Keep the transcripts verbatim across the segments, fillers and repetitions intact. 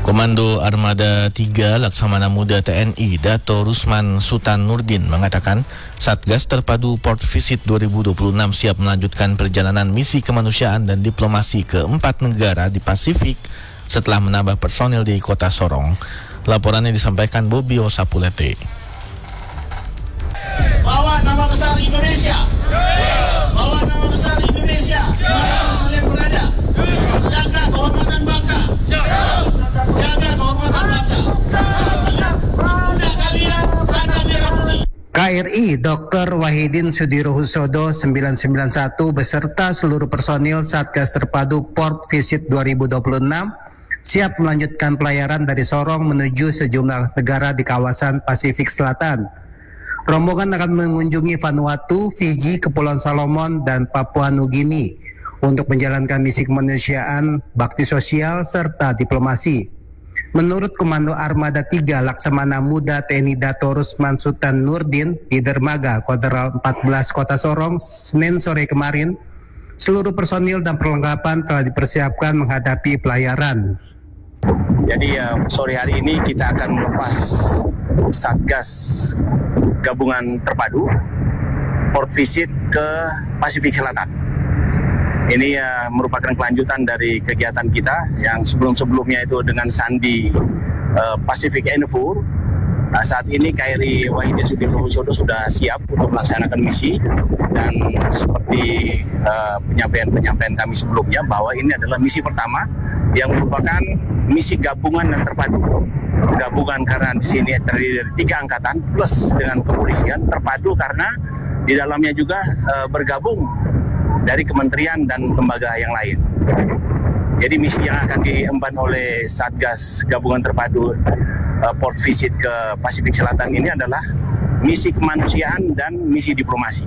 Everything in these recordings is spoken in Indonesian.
Komando Armada tiga Laksamana Muda T N I Dato Rusman Sultan Nurdin mengatakan Satgas Terpadu Port Visit dua ribu dua puluh enam siap melanjutkan perjalanan misi kemanusiaan dan diplomasi ke empat negara di Pasifik setelah menambah personil di kota Sorong. Laporannya disampaikan Bobi Osapulete. Bawa nama besar Indonesia. Bawa nama besar Indonesia. Dimanapun kalian berada. Jaga kehormatan bangsa. Jaga kehormatan bangsa. Ingat, pundak kalian ada merah putih. K R I Doktor Wahidin Sudirohusodo sembilan sembilan satu beserta seluruh personil Satgas Terpadu Port Visit dua ribu dua puluh enam siap melanjutkan pelayaran dari Sorong menuju sejumlah negara di kawasan Pasifik Selatan. Rombongan akan mengunjungi Vanuatu, Fiji, Kepulauan Solomon, dan Papua Nugini untuk menjalankan misi kemanusiaan, bakti sosial, serta diplomasi. Menurut Komando Armada tiga Laksamana Muda T N I Dato Rusman Sultan Nurdin di Dermaga Koderal empat belas Kota Sorong, Senin sore kemarin, seluruh personil dan perlengkapan telah dipersiapkan menghadapi pelayaran. Jadi uh, sore hari ini kita akan melepas Satgas Gabungan Terpadu Port Visit ke Pasifik Selatan. Ini uh, merupakan kelanjutan dari kegiatan kita yang sebelum-sebelumnya itu dengan Sandi uh, Pacific Endeavour. Nah, saat ini K R I Wahidin Sudirohusodo sudah siap untuk melaksanakan misi dan seperti uh, penyampaian-penyampaian kami sebelumnya bahwa ini adalah misi pertama yang merupakan misi gabungan dan terpadu. Gabungan karena di sini terdiri dari tiga angkatan plus dengan kepolisian, terpadu karena di dalamnya juga uh, bergabung dari kementerian dan lembaga yang lain. Jadi misi yang akan diemban oleh Satgas Gabungan Terpadu uh, Port Visit ke Pasifik Selatan ini adalah misi kemanusiaan dan misi diplomasi.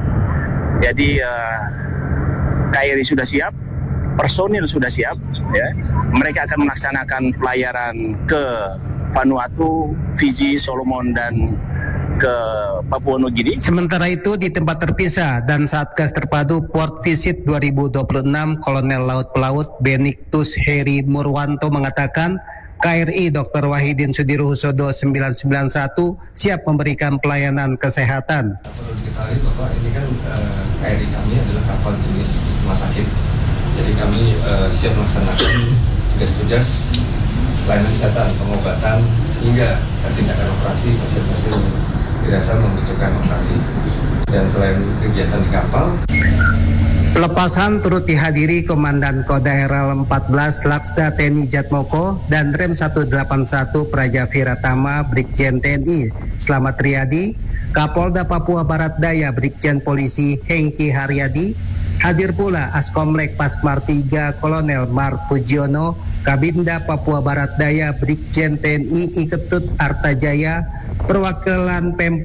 Jadi uh, K R I sudah siap, personil sudah siap, ya. Mereka akan melaksanakan pelayaran ke Vanuatu, Fiji, Solomon, dan ke Papua Nugini. Sementara itu di tempat terpisah dan Satgas Terpadu Port Visit dua ribu dua puluh enam Kolonel Laut Pelaut Benedictus Heri Murwanto mengatakan K R I Doktor Wahidin Sudirohusodo sembilan sembilan satu siap memberikan pelayanan kesehatan. Perlu diketahui bahwa ini kan uh, K R I kami adalah kapal jenis rumah sakit. Jadi kami uh, siap melaksanakan tugas-tugas pelayanan kesehatan, pengobatan, sehingga tindakan operasi pasien-pasien dirasa membutuhkan operasi. Dan selain kegiatan di kapal, pelepasan turut dihadiri Komandan Kodaeral empat belas Laksda T N I Jatmoko dan Rem seratus delapan puluh satu Praja Viratama Brigjen T N I Slamet Riyadi, Kapolda Papua Barat Daya Brigjen Polisi Hengki Haryadi, hadir pula Askomlek Pasmar tiga Kolonel Mar Pujiono, Kabinda Papua Barat Daya Brigjen T N I Iketut Artajaya, perwakilan Pemprov